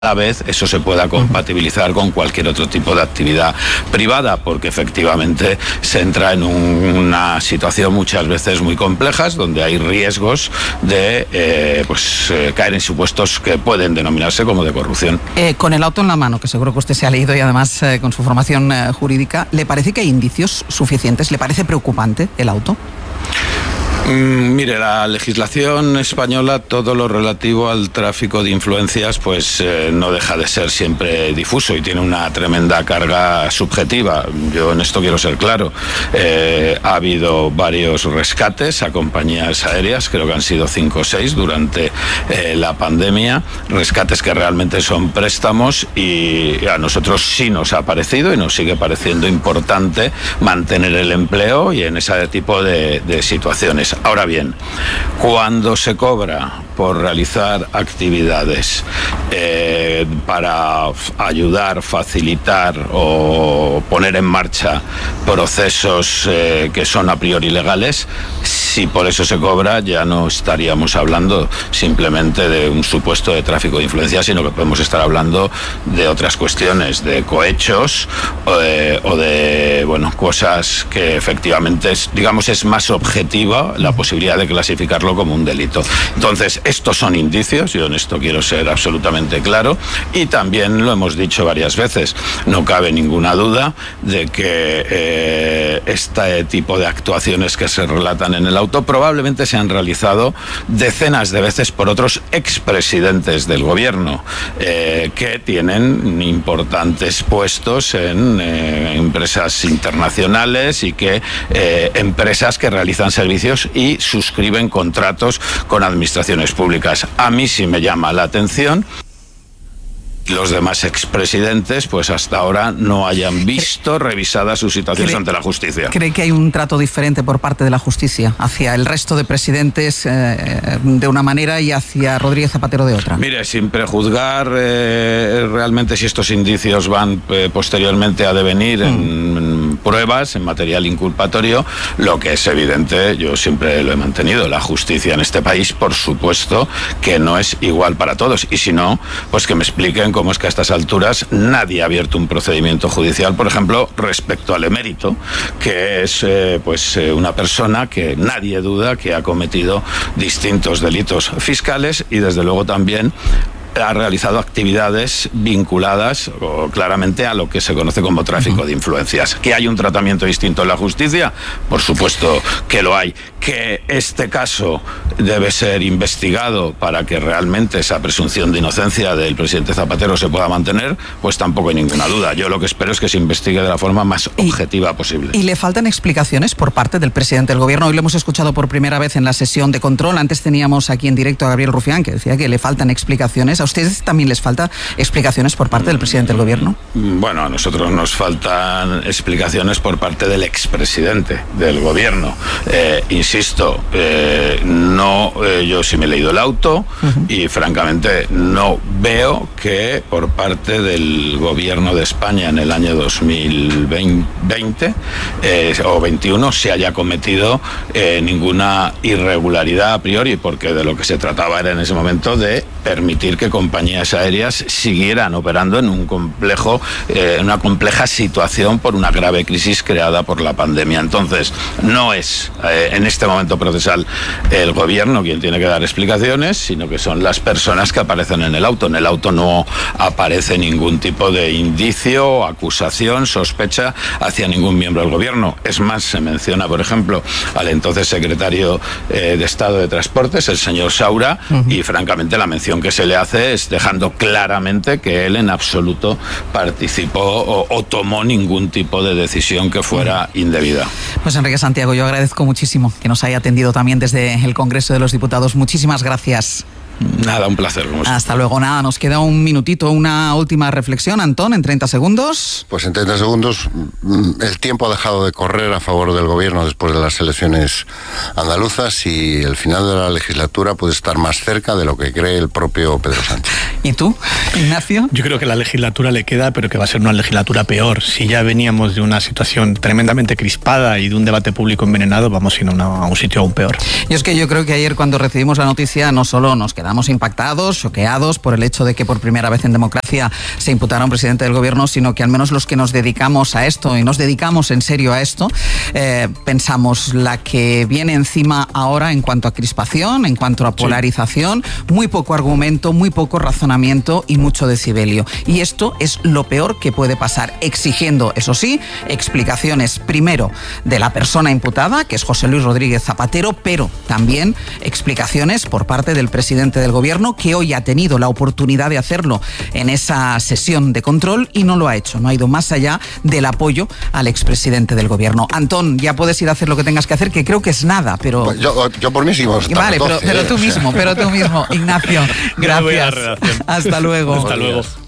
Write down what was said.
a la vez eso se pueda compatibilizar con cualquier otro tipo de actividad privada, porque efectivamente se entra en una situación muchas veces muy complejas donde hay riesgos de caer en supuestos que pueden denominarse como de corrupción. Con el auto en la mano, que seguro que usted se ha leído y además con su formación jurídica, ¿le parece que hay indicios suficientes? ¿Le parece preocupante el auto? Mire, la legislación española, todo lo relativo al tráfico de influencias, pues no deja de ser siempre difuso y tiene una tremenda carga subjetiva. Yo en esto quiero ser claro. Ha habido varios rescates a compañías aéreas, creo que han sido 5 o 6 durante la pandemia, rescates que realmente son préstamos, y a nosotros sí nos ha parecido y nos sigue pareciendo importante mantener el empleo y en ese tipo de situaciones. Ahora bien, cuando se cobra por realizar actividades para ayudar, facilitar o poner en marcha procesos que son a priori legales, si por eso se cobra, ya no estaríamos hablando simplemente de un supuesto de tráfico de influencia, sino que podemos estar hablando de otras cuestiones, de cohechos o de cosas que efectivamente es más objetiva la posibilidad de clasificarlo como un delito. Entonces, estos son indicios, yo en esto quiero ser absolutamente claro, y también lo hemos dicho varias veces, no cabe ninguna duda de que este tipo de actuaciones que se relatan en el auto probablemente se han realizado decenas de veces por otros expresidentes del gobierno que tienen importantes puestos en empresas internacionales y que empresas que realizan servicios y suscriben contratos con administraciones públicas. A mí sí me llama la atención los demás expresidentes, pues hasta ahora no hayan visto revisadas sus situaciones ante la justicia. ¿Cree que hay un trato diferente por parte de la justicia hacia el resto de presidentes de una manera y hacia Rodríguez Zapatero de otra? Mire, sin prejuzgar realmente si estos indicios van posteriormente a devenir en pruebas, en material inculpatorio, lo que es evidente, yo siempre lo he mantenido, la justicia en este país, por supuesto, que no es igual para todos. Y si no, pues que me expliquen cómo es que a estas alturas nadie ha abierto un procedimiento judicial, por ejemplo, respecto al emérito, que es una persona que nadie duda que ha cometido distintos delitos fiscales y desde luego también ha realizado actividades vinculadas claramente a lo que se conoce como tráfico de influencias. ¿Que hay un tratamiento distinto en la justicia? Por supuesto que lo hay. ¿Que este caso debe ser investigado para que realmente esa presunción de inocencia del presidente Zapatero se pueda mantener? Pues tampoco hay ninguna duda. Yo lo que espero es que se investigue de la forma más objetiva posible. ¿Y le faltan explicaciones por parte del presidente del gobierno? Hoy lo hemos escuchado por primera vez en la sesión de control. Antes teníamos aquí en directo a Gabriel Rufián, que decía que le faltan explicaciones. ¿A ustedes también les falta explicaciones por parte del presidente del gobierno? Bueno, a nosotros nos faltan explicaciones por parte del expresidente del gobierno. Insisto, yo sí me he leído el auto y francamente no veo que por parte del gobierno de España en el año 2020 o 21 se haya cometido ninguna irregularidad a priori, porque de lo que se trataba era en ese momento de permitir que compañías aéreas siguieran operando en una compleja situación por una grave crisis creada por la pandemia. Entonces, no es en este momento procesal el gobierno quien tiene que dar explicaciones, sino que son las personas que aparecen en el auto. En el auto no aparece ningún tipo de indicio, acusación, sospecha hacia ningún miembro del gobierno. Es más, se menciona, por ejemplo, al entonces secretario de Estado de Transportes, el señor Saura, y francamente la mención que se le hace es dejando claramente que él en absoluto participó o tomó ningún tipo de decisión que fuera indebida. Pues Enrique Santiago, yo agradezco muchísimo que nos haya atendido también desde el Congreso de los Diputados. Muchísimas gracias. Nada, un placer. Hasta luego. Nada, nos queda un minutito, una última reflexión, Antón, en 30 segundos. Pues en 30 segundos, el tiempo ha dejado de correr a favor del gobierno después de las elecciones andaluzas y el final de la legislatura puede estar más cerca de lo que cree el propio Pedro Sánchez. ¿Y tú, Ignacio? Yo creo que la legislatura le queda, pero que va a ser una legislatura peor. Si ya veníamos de una situación tremendamente crispada y de un debate público envenenado, vamos a ir a un sitio aún peor. Y es que yo creo que ayer cuando recibimos la noticia no solo nos quedamos quedamos impactados, choqueados por el hecho de que por primera vez en democracia se imputara a un presidente del gobierno, sino que al menos los que nos dedicamos a esto y nos dedicamos en serio a esto, pensamos la que viene encima ahora en cuanto a crispación, en cuanto a polarización, muy poco argumento, muy poco razonamiento y mucho decibelio. Y esto es lo peor que puede pasar, exigiendo, eso sí, explicaciones primero de la persona imputada, que es José Luis Rodríguez Zapatero, pero también explicaciones por parte del presidente del gobierno, que hoy ha tenido la oportunidad de hacerlo en esa sesión de control y no lo ha hecho, no ha ido más allá del apoyo al expresidente del gobierno. Antón, ya puedes ir a hacer lo que tengas que hacer, que creo que es nada, pero... Pues yo por mí sigo hasta vale, 12, pero tú mismo, Ignacio, gracias. Hasta luego. Hasta luego.